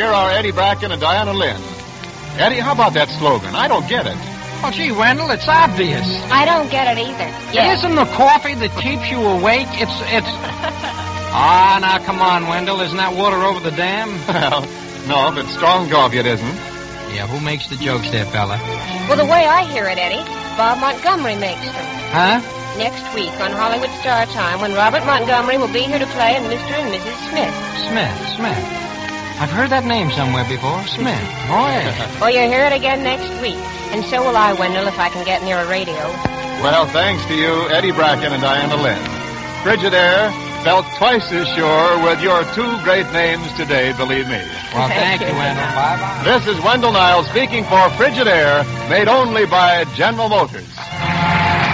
Here are Eddie Bracken and Diana Lynn. Eddie, how about that slogan? I don't get it. Oh, gee, Wendell, it's obvious. I don't get it either. It isn't the coffee that keeps you awake. It's... Now, come on, Wendell. Isn't that water over the dam? Well, no, if it's strong coffee, it isn't. Yeah, who makes the jokes there, fella? Well, the way I hear it, Eddie, Bob Montgomery makes them. Huh? Next week on Hollywood Star Time, when Robert Montgomery will be here to play and Mr. and Mrs. Smith. Smith. I've heard that name somewhere before. Smith. Oh, yeah. Well, you'll hear it again next week. And so will I, Wendell, if I can get near a radio. Well, thanks to you, Eddie Bracken and Diana Lynn. Frigidaire felt twice as sure with your two great names today, believe me. Well, thank you, Wendell. Bye-bye. This is Wendell Niles speaking for Frigidaire, made only by General Motors.